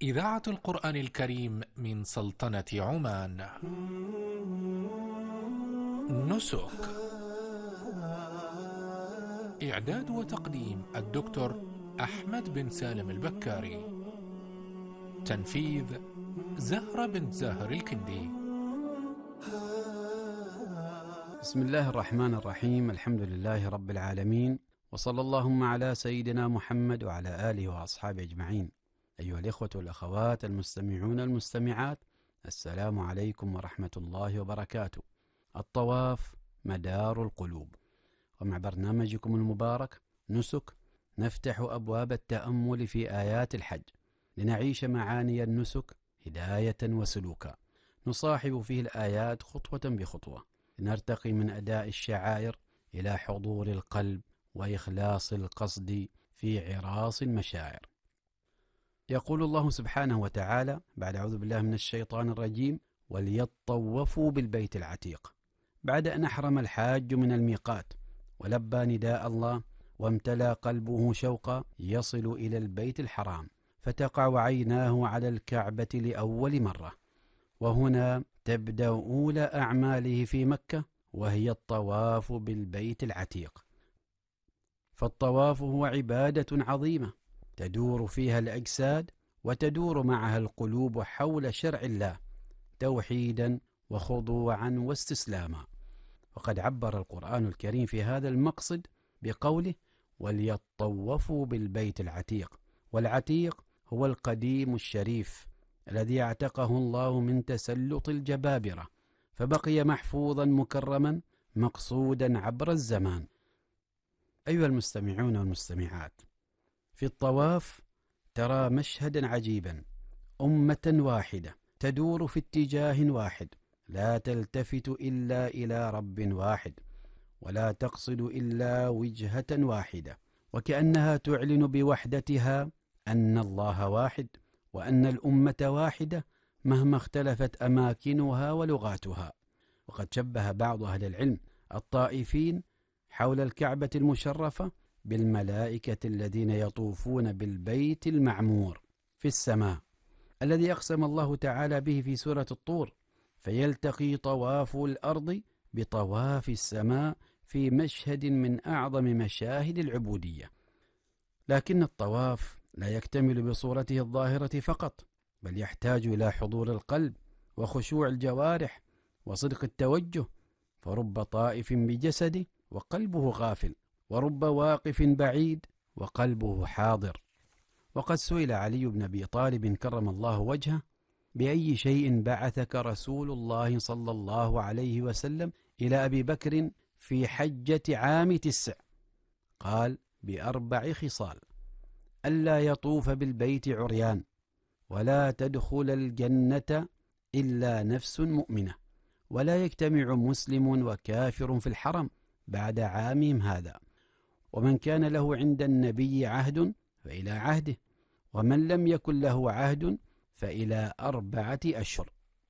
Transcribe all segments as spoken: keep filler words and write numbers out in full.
إذاعة القرآن الكريم من سلطنة عمان. نسك. إعداد وتقديم الدكتور أحمد بن سالم البكاري. تنفيذ زهرة بنت زاهر الكندي. بسم الله الرحمن الرحيم. الحمد لله رب العالمين، وصلى اللهم على سيدنا محمد وعلى آله وأصحابه أجمعين. أيها الإخوة والأخوات المستمعون المستمعات، السلام عليكم ورحمة الله وبركاته. الطواف مدار القلوب، ومع برنامجكم المبارك نسك نفتح أبواب التأمل في آيات الحج لنعيش معاني النسك هداية وسلوكا، نصاحب فيه الآيات خطوة بخطوة، لنرتقي من أداء الشعائر إلى حضور القلب وإخلاص القصد في عراص المشاعر. يقول الله سبحانه وتعالى بعد أعوذ بالله من الشيطان الرجيم: وليطوفوا بالبيت العتيق، بعد أن أحرم الحاج من الميقات ولبى نداء الله وامتلأ قلبه شوقا يصل إلى البيت الحرام، فتقع عيناه على الكعبة لأول مرة، وهنا تبدأ أولى أعماله في مكة، وهي الطواف بالبيت العتيق. فالطواف هو عبادة عظيمة تدور فيها الأجساد وتدور معها القلوب حول شرع الله توحيدا وخضوعا واستسلاما. وقد عبر القرآن الكريم في هذا المقصد بقوله: وليطوفوا بالبيت العتيق. والعتيق هو القديم الشريف الذي اعتقه الله من تسلط الجبابرة، فبقي محفوظا مكرما مقصودا عبر الزمان. أيها المستمعون والمستمعات، في الطواف ترى مشهدا عجيبا: أمة واحدة تدور في اتجاه واحد، لا تلتفت إلا إلى رب واحد، ولا تقصد إلا وجهة واحدة، وكأنها تعلن بوحدتها أن الله واحد، وأن الأمة واحدة مهما اختلفت أماكنها ولغاتها. وقد شبه بعض أهل العلم الطائفين حول الكعبة المشرفة بالملائكة الذين يطوفون بالبيت المعمور في السماء، الذي أقسم الله تعالى به في سورة الطور: فيلتقي طواف الأرض بطواف السماء في مشهد من أعظم مشاهد العبودية. لكن الطواف لا يكتمل بصورته الظاهرة فقط، بل يحتاج إلى حضور القلب وخشوع الجوارح وصدق التوجه، فرب طائف بجسده وقلبه غافل، ورب واقف بعيد وقلبه حاضر. وقد سئل علي بن أبي طالب كرم الله وجهه: بأي شيء بعثك رسول الله صلى الله عليه وسلم إلى أبي بكر في حجة عام تسع؟ قال: بأربع خصال: ألا يطوف بالبيت عريان، ولا تدخل الجنة إلا نفس مؤمنة، ولا يجتمع مسلم وكافر في الحرم بعد عامهم هذا، ومن كان له عند النبي عهد فإلى عهده، ومن لم يكن له عهد فإلى أربعة أشهر.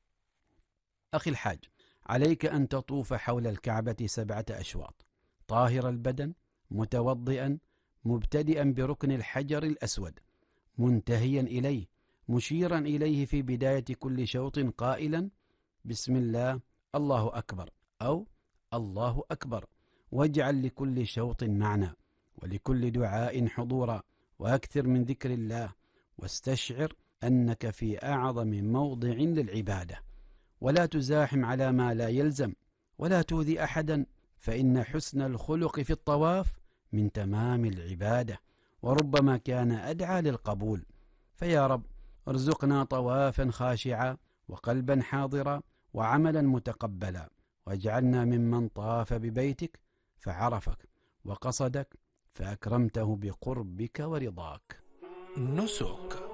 أخي الحاج، عليك أن تطوف حول الكعبة سبعة أشواط، طاهر البدن، متوضئا، مبتدئا بركن الحجر الأسود، منتهيا إليه، مشيرا إليه في بداية كل شوط قائلا: بسم الله، الله أكبر، أو الله أكبر، واجعل لكل شوط معنى ولكل دعاء حضورا، وأكثر من ذكر الله، واستشعر أنك في أعظم موضع للعبادة، ولا تزاحم على ما لا يلزم، ولا تؤذي أحدا، فإن حسن الخلق في الطواف من تمام العبادة، وربما كان أدعى للقبول. فيا رب ارزقنا طوافا خاشعا وقلبا حاضرا وعملا متقبلا، واجعلنا ممن طاف ببيتك فعرفك وقصدك فأكرمته بقربك ورضاك. نسك.